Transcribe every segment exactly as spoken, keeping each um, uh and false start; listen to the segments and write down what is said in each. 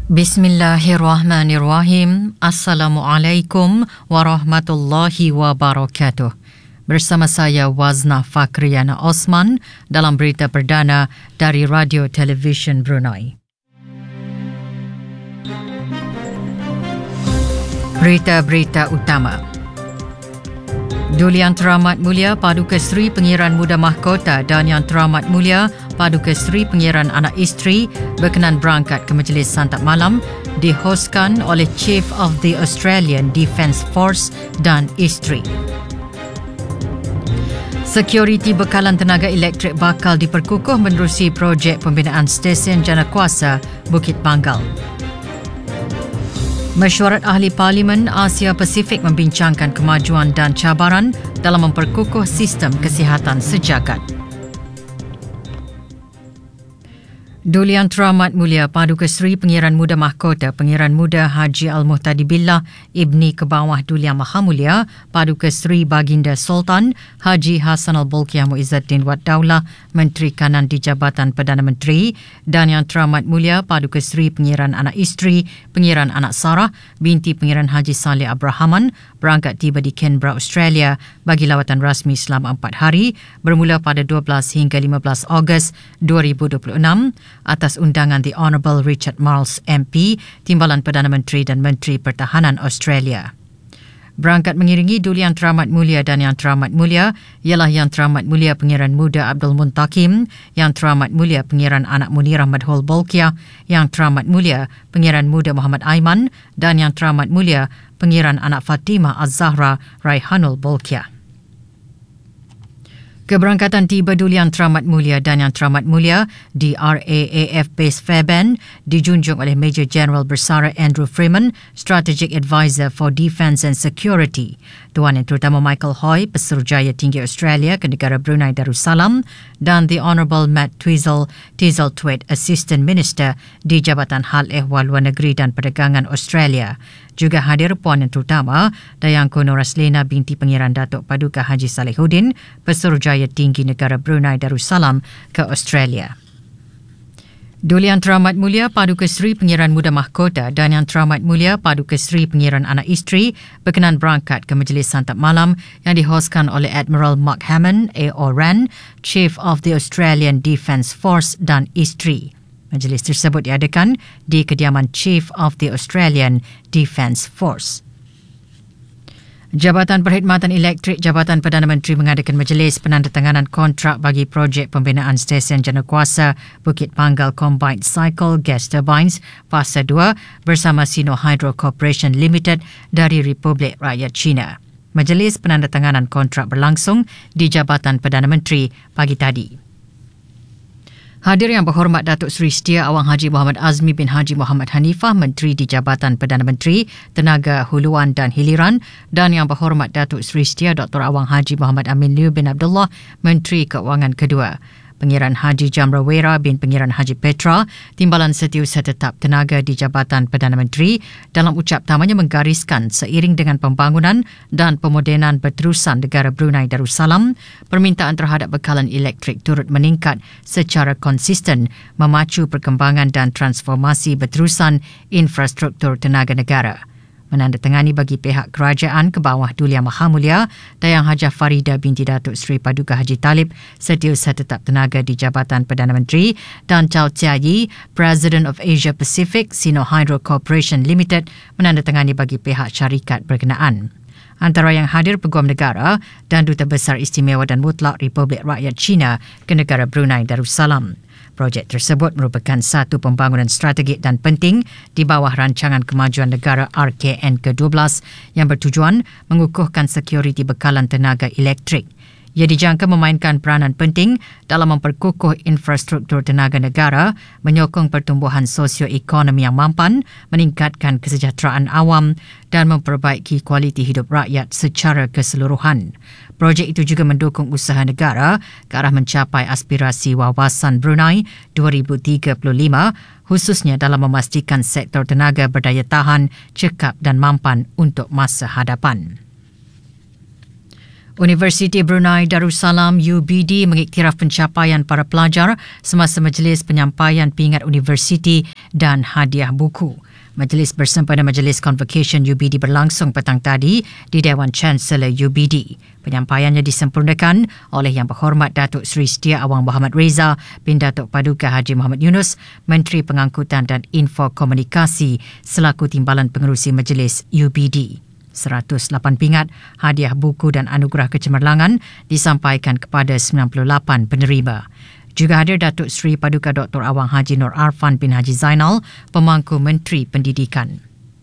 Bismillahirrahmanirrahim. Assalamualaikum warahmatullahi wabarakatuh. Bersama saya Wazna Fakriana Osman dalam berita perdana dari Radio Television Brunei. Berita-berita utama. Duli Yang Teramat Mulia Paduka Seri Pengiran Muda Mahkota dan Yang Teramat Mulia Paduka Seri Pengiran Anak Isteri berkenan berangkat ke Majlis Santap Malam dihoskan oleh Chief of the Australian Defence Force dan isteri. Sekuriti bekalan tenaga elektrik bakal diperkukuh menerusi projek pembinaan stesen Janakuasa Bukit Panggal. Mesyuarat Ahli Parlimen Asia Pasifik membincangkan kemajuan dan cabaran dalam memperkukuh sistem kesihatan sejagat. Duli Yang Teramat Mulia Paduka Seri Pengiran Muda Mahkota Pengiran Muda Haji Al-Muhtadi Billah Ibni Kebawah Duli Yang Maha Mulia Paduka Seri Baginda Sultan Haji Hassan Al-Bolkiah Muizzuddin Wad Daulah Menteri Kanan di Jabatan Perdana Menteri dan Yang Teramat Mulia Paduka Seri Pengiran Anak Isteri Pengiran Anak Sarah binti Pengiran Haji Saleh Abrahaman berangkat tiba di Canberra, Australia bagi lawatan rasmi selama empat hari bermula pada dua belas hingga lima belas Ogos dua ribu dua puluh enam atas undangan The Honourable Richard Marles M P, Timbalan Perdana Menteri dan Menteri Pertahanan Australia. Berangkat mengiringi Duli Yang Teramat Mulia dan Yang Teramat Mulia ialah Yang Teramat Mulia Pengiran Muda Abdul Muntakim, Yang Teramat Mulia Pengiran Anak Munirah Madhul Bolkiah, Yang Teramat Mulia Pengiran Muda Muhammad Aiman dan Yang Teramat Mulia Pengiran Anak Fatimah Az-Zahra Raihanul Bolkiah. Keberangkatan tiba Duli Yang Teramat Mulia dan Yang Teramat Mulia di R A A F Base Fairbairn dijunjung oleh Major General Bersara Andrew Freeman, Strategic Advisor for Defence and Security. Tuan Yang Terutama Michael Hoy, Pesuruhjaya Tinggi Australia ke negara Brunei Darussalam dan The Honourable Matt Twizel, Twizel-Tweed, Assistant Minister di Jabatan Hal Ehwal Luar Negeri dan Perdagangan Australia. Juga hadir Puan Yang Terutama Dayangku Nur Aslina binti Pengiran Datuk Paduka Haji Salihuddin, Pesuruhjaya Tinggi Negara Brunei Darussalam ke Australia. Duli Yang Teramat Mulia Paduka Seri Pengiran Muda Mahkota dan Yang Teramat Mulia Paduka Seri Pengiran Anak Isteri berkenan berangkat ke Majlis Santap Malam yang dihoskan oleh Admiral Mark Hammond, A O R A N, Chief of the Australian Defence Force dan isteri. Majlis tersebut diadakan di kediaman Chief of the Australian Defence Force. Jabatan Perkhidmatan Elektrik Jabatan Perdana Menteri mengadakan majlis penandatanganan kontrak bagi projek pembinaan stesen Janakuasa Bukit Panggal Combined Cycle Gas Turbines Fasa dua bersama Sino Hydro Corporation Limited dari Republik Rakyat China. Majlis penandatanganan kontrak berlangsung di Jabatan Perdana Menteri pagi tadi. Hadir Yang Berhormat Datuk Seri Setia Awang Haji Muhammad Azmi bin Haji Muhammad Hanifah, Menteri di Jabatan Perdana Menteri, Tenaga Huluan dan Hiliran dan Yang Berhormat Datuk Seri Setia Doktor Awang Haji Muhammad Amin Liu bin Abdullah, Menteri Keuangan Kedua. Pengiran Haji Jamrawera bin Pengiran Haji Petra, Timbalan Setiausaha Tetap Tenaga di Jabatan Perdana Menteri dalam ucap tamanya menggariskan seiring dengan pembangunan dan pemodenan berterusan negara Brunei Darussalam, permintaan terhadap bekalan elektrik turut meningkat secara konsisten memacu perkembangan dan transformasi berterusan infrastruktur tenaga negara. Menandatangani bagi pihak kerajaan ke bawah Duli Yang Maha Mulia Dayang Hajah Farida binti Datuk Seri Paduka Haji Talib, Setiausaha Tetap Tenaga di Jabatan Perdana Menteri dan Chow Tia Yi, President of Asia Pacific Sino Hydro Corporation Limited menandatangani bagi pihak syarikat berkenaan. Antara yang hadir Peguam Negara dan Duta Besar Istimewa dan Mutlak Republik Rakyat China ke negara Brunei Darussalam. Projek tersebut merupakan satu pembangunan strategik dan penting di bawah Rancangan Kemajuan Negara R K N ke dua belas yang bertujuan mengukuhkan sekuriti bekalan tenaga elektrik. Ia dijangka memainkan peranan penting dalam memperkukuh infrastruktur tenaga negara, menyokong pertumbuhan sosioekonomi yang mampan, meningkatkan kesejahteraan awam dan memperbaiki kualiti hidup rakyat secara keseluruhan. Projek itu juga mendukung usaha negara ke arah mencapai aspirasi wawasan Brunei dua ribu tiga puluh lima, khususnya dalam memastikan sektor tenaga berdaya tahan, cekap dan mampan untuk masa hadapan. Universiti Brunei Darussalam U B D mengiktiraf pencapaian para pelajar semasa majlis penyampaian pingat universiti dan hadiah buku. Majlis bersempena Majlis Convocation U B D berlangsung petang tadi di Dewan Chancellor U B D. Penyampaiannya disempurnakan oleh Yang Berhormat Datuk Seri Setia Awang Mohamad Reza bin Datuk Paduka Haji Muhammad Yunus, Menteri Pengangkutan dan Info Komunikasi selaku Timbalan Pengerusi Majlis U B D. seratus lapan pingat, hadiah buku dan anugerah kecemerlangan disampaikan kepada sembilan puluh lapan penerima. Juga hadir Datuk Seri Paduka Doktor Awang Haji Nur Arfan bin Haji Zainal, Pemangku Menteri Pendidikan.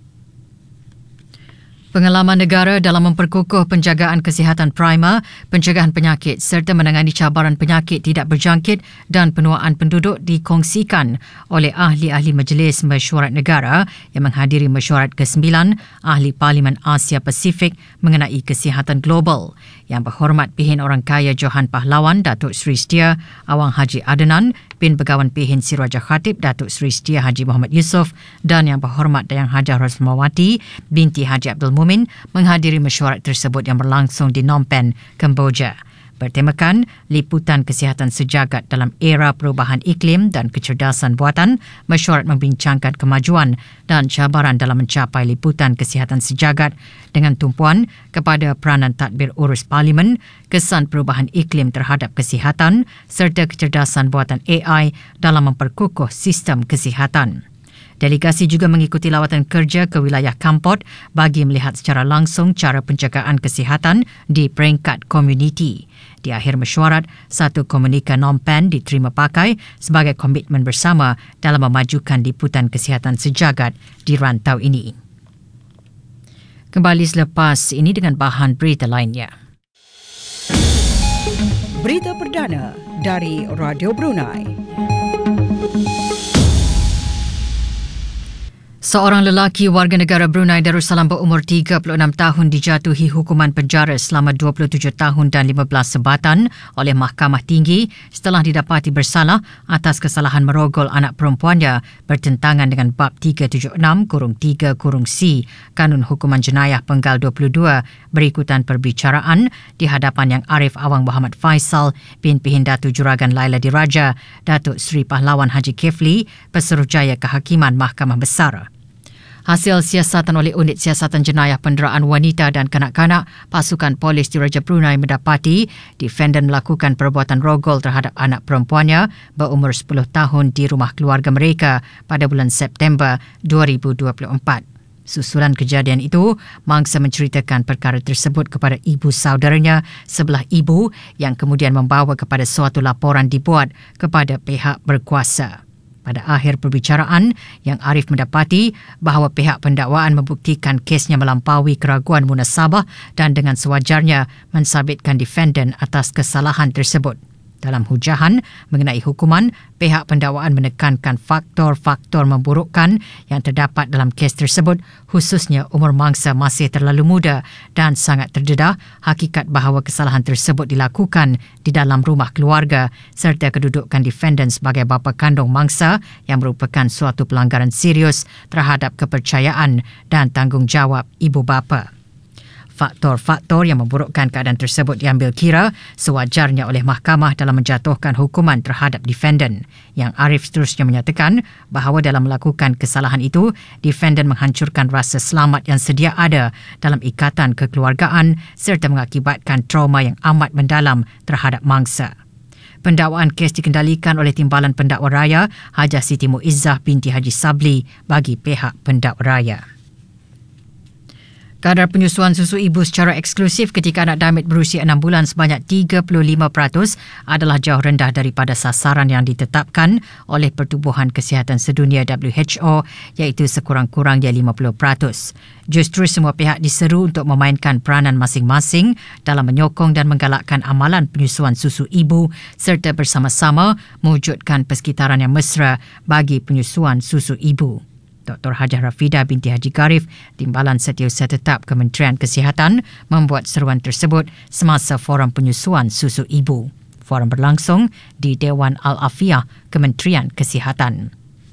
Pengalaman negara dalam memperkukuh penjagaan kesihatan primer, pencegahan penyakit serta menangani cabaran penyakit tidak berjangkit dan penuaan penduduk dikongsikan oleh ahli-ahli Majlis Mesyuarat Negara yang menghadiri mesyuarat kesembilan Ahli Parlimen Asia Pasifik mengenai kesihatan global. Yang Berhormat Pihin Orang Kaya Johan Pahlawan Datuk Seri Setia Awang Haji Adenan bin Begawan Pihin Siraja Khatib Datuk Seri Setia Haji Muhammad Yusof dan Yang Berhormat Dayang Hajah Rosmawati binti Haji Abdul Mumin menghadiri mesyuarat tersebut yang berlangsung di Phnom Penh, Kemboja. Bertemakan liputan kesihatan sejagat dalam era perubahan iklim dan kecerdasan buatan, mesyuarat membincangkan kemajuan dan cabaran dalam mencapai liputan kesihatan sejagat dengan tumpuan kepada peranan tadbir urus parlimen, kesan perubahan iklim terhadap kesihatan serta kecerdasan buatan A I dalam memperkukuh sistem kesihatan. Delegasi juga mengikuti lawatan kerja ke wilayah Kampot bagi melihat secara langsung cara penjagaan kesihatan di peringkat komuniti. Di akhir mesyuarat, satu komunika Phnom Penh diterima pakai sebagai komitmen bersama dalam memajukan liputan kesihatan sejagat di rantau ini. Kembali selepas ini dengan bahan berita lainnya. Berita perdana dari Radio Brunei. Seorang lelaki warga negara Brunei Darussalam berumur tiga puluh enam tahun dijatuhi hukuman penjara selama dua puluh tujuh tahun dan lima belas sebatan oleh Mahkamah Tinggi setelah didapati bersalah atas kesalahan merogol anak perempuannya bertentangan dengan bab tiga tujuh enam tiga C Kanun Hukuman Jenayah Penggal dua puluh dua berikutan perbicaraan di hadapan Yang Arif Awang Muhammad Faisal bin Pihin Datu Juragan Laila Diraja, Datuk Seri Pahlawan Haji Kefli, Pesuruhjaya Kehakiman Mahkamah Besar. Hasil siasatan oleh Unit Siasatan Jenayah Penderaan Wanita dan Kanak-kanak Pasukan Polis Diraja Brunei mendapati defendant melakukan perbuatan rogol terhadap anak perempuannya berumur sepuluh tahun di rumah keluarga mereka pada bulan September dua ribu dua puluh empat. Susulan kejadian itu, mangsa menceritakan perkara tersebut kepada ibu saudaranya sebelah ibu yang kemudian membawa kepada suatu laporan dibuat kepada pihak berkuasa. Pada akhir perbicaraan, Yang Arif mendapati bahawa pihak pendakwaan membuktikan kesnya melampaui keraguan munasabah dan dengan sewajarnya mensabitkan defendant atas kesalahan tersebut. Dalam hujahan mengenai hukuman, pihak pendakwaan menekankan faktor-faktor memburukkan yang terdapat dalam kes tersebut, khususnya umur mangsa masih terlalu muda dan sangat terdedah hakikat bahawa kesalahan tersebut dilakukan di dalam rumah keluarga serta kedudukan defendant sebagai bapa kandung mangsa yang merupakan suatu pelanggaran serius terhadap kepercayaan dan tanggungjawab ibu bapa. Faktor-faktor yang memburukkan keadaan tersebut diambil kira sewajarnya oleh mahkamah dalam menjatuhkan hukuman terhadap defendant. Yang Arif seterusnya menyatakan bahawa dalam melakukan kesalahan itu, defendant menghancurkan rasa selamat yang sedia ada dalam ikatan kekeluargaan serta mengakibatkan trauma yang amat mendalam terhadap mangsa. Pendakwaan kes dikendalikan oleh Timbalan Pendakwa Raya Hajah Siti Muizzah binti Haji Sabli bagi pihak pendakwa raya. Kadar penyusuan susu ibu secara eksklusif ketika anak damit berusia enam bulan sebanyak tiga puluh lima peratus adalah jauh rendah daripada sasaran yang ditetapkan oleh Pertubuhan Kesihatan Sedunia W H O iaitu sekurang-kurangnya lima puluh peratus. Justru semua pihak diseru untuk memainkan peranan masing-masing dalam menyokong dan menggalakkan amalan penyusuan susu ibu serta bersama-sama mewujudkan persekitaran yang mesra bagi penyusuan susu ibu. Doktor Hajah Rafida binti Haji Garif, Timbalan Setiausaha Tetap Kementerian Kesihatan, membuat seruan tersebut semasa forum penyusuan susu ibu. Forum berlangsung di Dewan Al-Afiah Kementerian Kesihatan.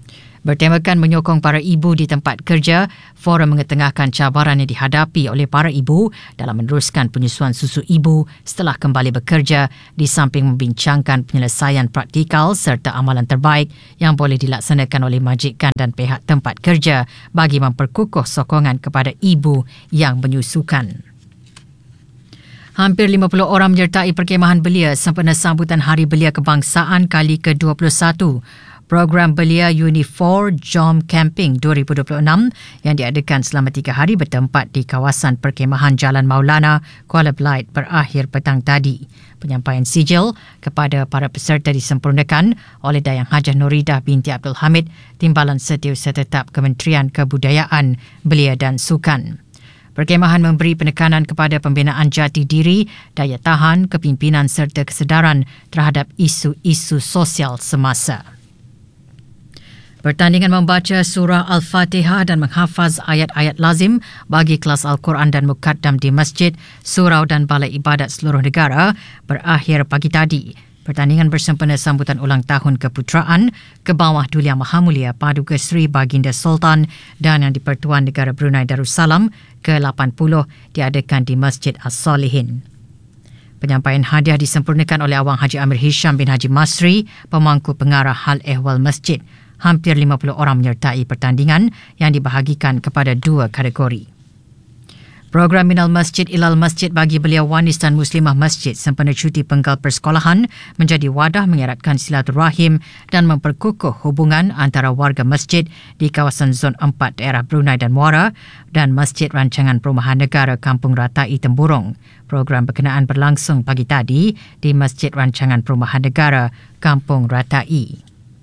Bertemakan menyokong para ibu di tempat kerja, forum mengetengahkan cabaran yang dihadapi oleh para ibu dalam meneruskan penyusuan susu ibu setelah kembali bekerja di samping membincangkan penyelesaian praktikal serta amalan terbaik yang boleh dilaksanakan oleh majikan dan pihak tempat kerja bagi memperkukuh sokongan kepada ibu yang menyusukan. Hampir lima puluh orang menyertai perkemahan belia sempena sambutan Hari Belia Kebangsaan kali ke dua puluh satu. Program Belia Uni empat Jom Camping dua ribu dua puluh enam yang diadakan selama tiga hari bertempat di kawasan perkemahan Jalan Maulana, Kuala Belait berakhir petang tadi. Penyampaian sijil kepada para peserta disempurnakan oleh Dayang Hajah Nuridah binti Abdul Hamid, Timbalan Setiausaha Tetap Kementerian Kebudayaan, Belia dan Sukan. Perkemahan memberi penekanan kepada pembinaan jati diri, daya tahan, kepimpinan serta kesedaran terhadap isu-isu sosial semasa. Pertandingan membaca surah Al-Fatihah dan menghafaz ayat-ayat lazim bagi kelas Al-Quran dan Mukaddam di masjid, surau dan balai ibadat seluruh negara berakhir pagi tadi. Pertandingan bersempena sambutan ulang tahun keputeraan ke bawah Duli Yang Maha Mulia Paduka Seri Baginda Sultan dan Yang di-Pertuan Negara Brunei Darussalam ke lapan puluh diadakan di Masjid As-Solihin. Penyampaian hadiah disempurnakan oleh Awang Haji Amir Hisham bin Haji Masri, pemangku pengarah hal ehwal masjid. Hampir lima puluh orang menyertai pertandingan yang dibahagikan kepada dua kategori. Program Minal Masjid Ilal Masjid bagi belia wanis dan muslimah masjid sempena cuti penggal persekolahan menjadi wadah mengeratkan silaturahim dan memperkukuh hubungan antara warga masjid di kawasan Zon empat daerah Brunei dan Muara dan Masjid Rancangan Perumahan Negara Kampung Ratai Temburong. Program berkenaan berlangsung pagi tadi di Masjid Rancangan Perumahan Negara Kampung Ratai.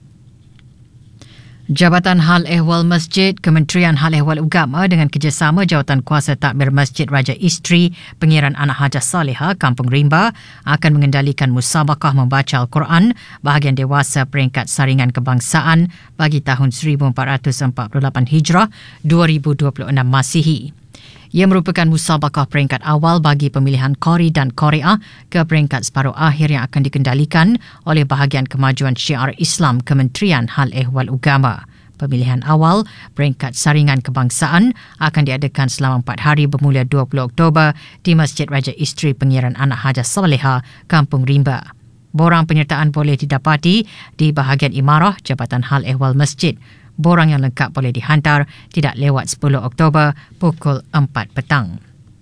Jabatan Hal Ehwal Masjid, Kementerian Hal Ehwal Agama dengan kerjasama Jawatan Kuasa Takmir Masjid Raja Isteri Pengiran Anak Hajah Salihah Kampung Rimba akan mengendalikan musabakah membaca Al-Quran bahagian dewasa peringkat saringan kebangsaan bagi tahun seribu empat ratus empat puluh lapan Hijrah dua ribu dua puluh enam Masihi. Ia merupakan musabakah peringkat awal bagi pemilihan Qori dan Qori'ah ke peringkat separuh akhir yang akan dikendalikan oleh bahagian kemajuan syiar Islam Kementerian Hal Ehwal Agama. Pemilihan awal peringkat saringan kebangsaan akan diadakan selama empat hari bermula dua puluh Oktober di Masjid Raja Isteri Pengiran Anak Hajah Salihah, Kampung Rimba. Borang penyertaan boleh didapati di bahagian imarah Jabatan Hal Ehwal Masjid. Borang yang lengkap boleh dihantar tidak lewat sepuluh Oktober pukul empat petang.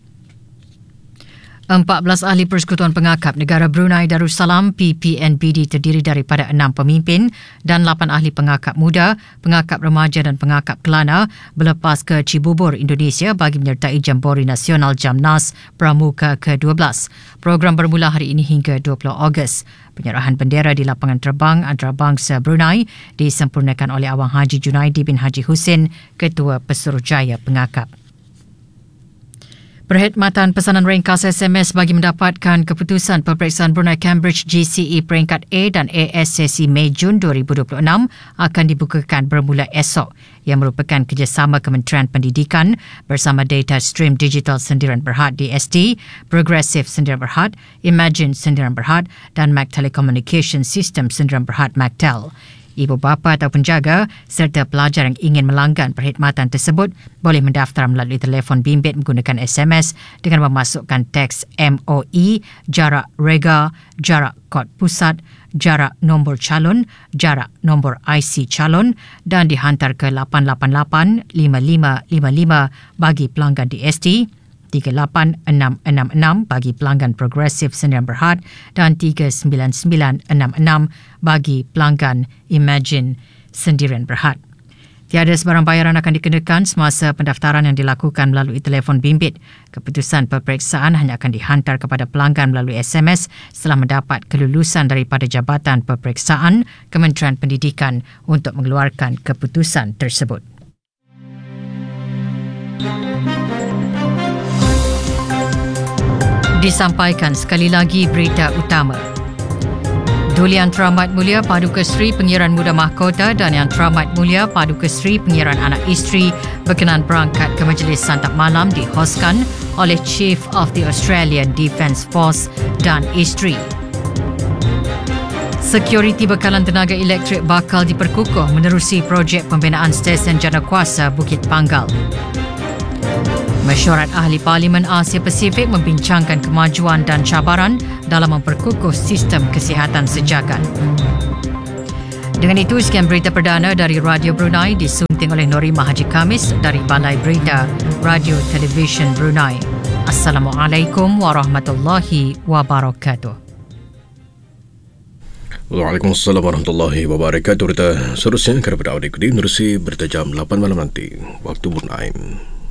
empat belas ahli Persekutuan Pengakap Negara Brunei Darussalam P P N B D terdiri daripada enam pemimpin dan lapan ahli pengakap muda, pengakap remaja dan pengakap kelana berlepas ke Cibubur, Indonesia bagi menyertai Jambori Nasional Jamnas Pramuka ke dua belas. Program bermula hari ini hingga dua puluh Ogos. Penyerahan bendera di lapangan terbang antarabangsa Brunei disempurnakan oleh Awang Haji Junaidi bin Haji Hussein, Ketua Pesuruhjaya Pengakap. Perkhidmatan pesanan ringkas S M S bagi mendapatkan keputusan peperiksaan Brunei Cambridge G C E peringkat A dan A S sesi Mei-Jun dua ribu dua puluh enam akan dibukakan bermula esok. Ia merupakan kerjasama Kementerian Pendidikan bersama Data Stream Digital Sendirian Berhad D S T, Progressive Sendirian Berhad, Imagine Sendirian Berhad dan Mac Telecommunication System Sendirian Berhad MacTel. Ibu bapa atau penjaga serta pelajar yang ingin melanggan perkhidmatan tersebut boleh mendaftar melalui telefon bimbit menggunakan S M S dengan memasukkan teks M O E, jarak rega, jarak kod pusat, jarak nombor calon, jarak nombor I C calon dan dihantar ke lapan lapan lapan lima lima lima lima bagi pelanggan D S T, tiga lapan enam enam enam bagi pelanggan Progressive Sendirian Berhad dan tiga sembilan sembilan enam enam bagi pelanggan Imagine Sendirian Berhad. Tiada sebarang bayaran akan dikenakan semasa pendaftaran yang dilakukan melalui telefon bimbit. Keputusan peperiksaan hanya akan dihantar kepada pelanggan melalui S M S setelah mendapat kelulusan daripada Jabatan Peperiksaan Kementerian Pendidikan untuk mengeluarkan keputusan tersebut. Disampaikan sekali lagi berita utama. Duli Yang Teramat Mulia Paduka Seri Pengiran Muda Mahkota dan Yang Teramat Mulia Paduka Seri Pengiran Anak Isteri berkenan berangkat ke Majlis Santap Malam dihoskan oleh Chief of the Australian Defence Force dan isteri. Sekuriti bekalan tenaga elektrik bakal diperkukuh menerusi projek pembinaan stesen Janakuasa Bukit Panggal. Mesyuarat Ahli Parlimen Asia Pasifik membincangkan kemajuan dan cabaran dalam memperkukuh sistem kesihatan sejagat. Dengan itu, sekian berita perdana dari Radio Brunei disunting oleh Norimah Haji Kamis dari Balai Berita Radio Television Brunei. Assalamualaikum warahmatullahi wabarakatuh. Waalaikumsalam warahmatullahi wabarakatuh. Berita seterusnya akan berada ikuti menerusi berita jam lapan malam nanti waktu Brunei.